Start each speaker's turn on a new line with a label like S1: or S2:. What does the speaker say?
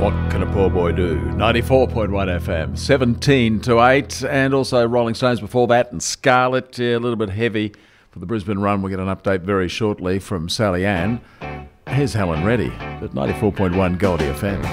S1: What can a poor boy do? 94.1 FM, 17 to 8, and also Rolling Stones before that, and Scarlet, a little bit heavy for the Brisbane run. We'll get an update very shortly from Sally Ann. Here's Helen Reddy at 94.1 Goldie FM.